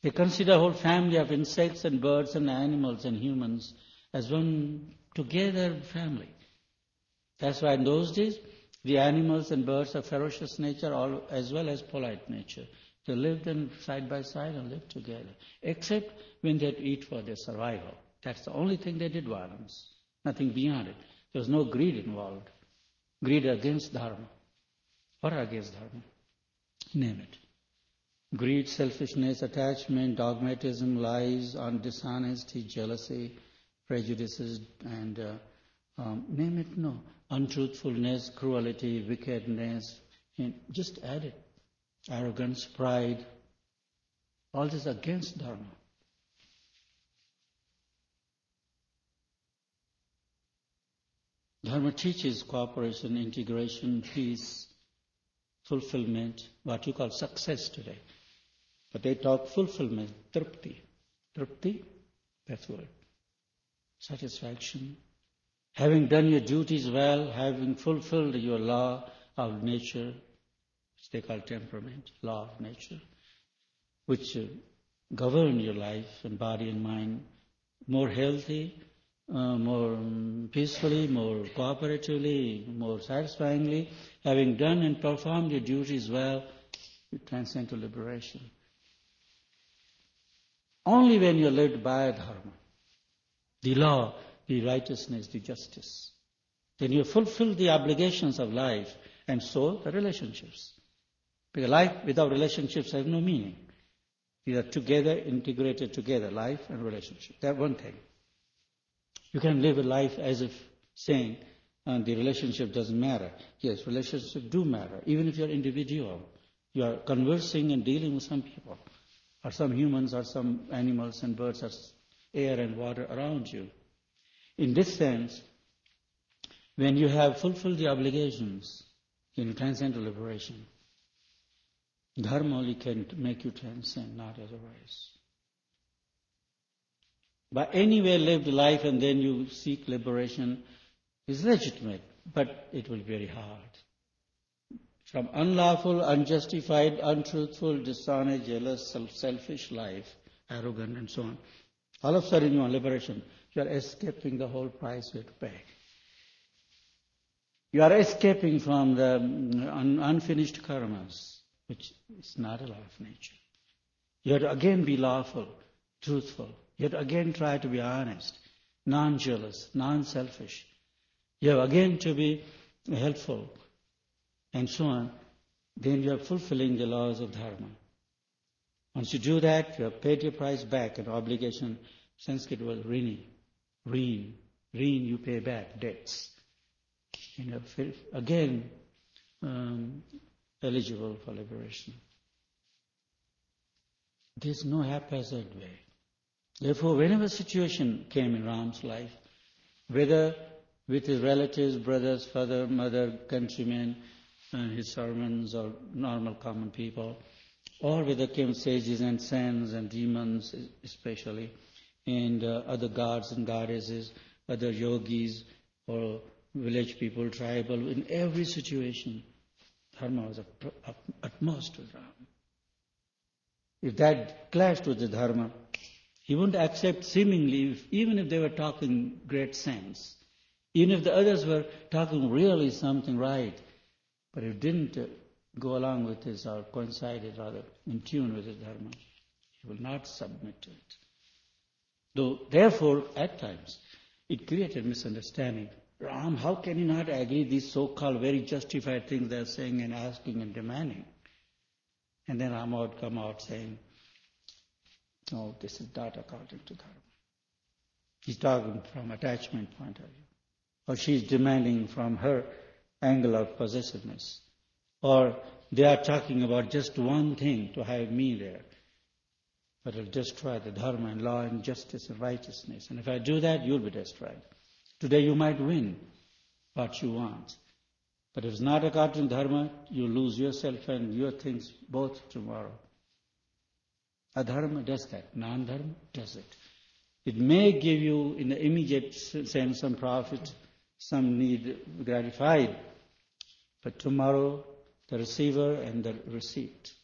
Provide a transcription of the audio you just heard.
They consider a whole family of insects and birds and animals and humans as one together family. That's why in those days, the animals and birds of ferocious nature as well as polite nature. They lived side by side and lived together, except when they had to eat for their survival. That's the only thing they did, violence, nothing beyond it. There was no greed involved. Greed against dharma or against dharma, name it. Greed, selfishness, attachment, dogmatism, lies, dishonesty, jealousy, prejudices, and name it, no. Untruthfulness, cruelty, wickedness, and just add it. Arrogance, pride, all this against dharma. Dharma teaches cooperation, integration, peace, fulfillment, what you call success today. But they talk fulfillment, tripti. Tripti, that's the word. Satisfaction. Having done your duties well, having fulfilled your law of nature, which they call temperament, law of nature, which govern your life and body and mind more healthy, more peacefully, more cooperatively, more satisfyingly, having done and performed your duties well, you transcend to liberation. Only when you lived by dharma, the law, the righteousness, the justice, then you fulfill the obligations of life and so the relationships. Because life without relationships has no meaning. These are together, integrated together, life and relationship. That's one thing. You can live a life as if saying the relationship doesn't matter. Yes, relationships do matter. Even if you're individual, you are conversing and dealing with some people, or some humans, or some animals and birds, or air and water around you. In this sense, when you have fulfilled the obligations, you transcend to liberation. Dharma only can make you transcend, not otherwise. By any way lived life and then you seek liberation is legitimate, but it will be very hard. From unlawful, unjustified, untruthful, dishonest, jealous, selfish life, arrogant and so on, all of a sudden you want liberation. You are escaping the whole price you have to pay. You are escaping from the unfinished karmas, which is not a law of nature. You have to again be lawful, truthful. You have to again try to be honest, non-jealous, non-selfish. You have again to be helpful, and so on. Then you are fulfilling the laws of dharma. Once you do that, you have paid your price back, an obligation. Sanskrit was rini. Reen, you pay back debts. You know, again, eligible for liberation. There's no haphazard way. Therefore, whenever a situation came in Ram's life, whether with his relatives, brothers, father, mother, countrymen, his servants, or normal common people, or whether came sages and saints and demons especially, and other gods and goddesses, other yogis, or village people, tribal, in every situation, dharma was utmost with Ram. If that clashed with the dharma, he wouldn't accept seemingly, even if they were talking great sense, even if the others were talking really something right, but if it didn't go along with his, or coincided rather, in tune with his dharma, he will not submit to it. Though, therefore, at times, it created misunderstanding. Ram, how can you not agree these so-called very justified things they're saying and asking and demanding? And then Rama would come out saying, no, this is not according to dharma. He's talking from attachment point of view. Or she's demanding from her angle of possessiveness. Or they are talking about just one thing, to have me there. But I'll destroy the dharma and law and justice and righteousness. And if I do that, you'll be destroyed. Today you might win what you want. But if it's not according to dharma, you lose yourself and your things both tomorrow. Adharma does that. Non-dharma does it. It may give you, in the immediate sense, some profit, some need gratified. But tomorrow, the receiver and the receipt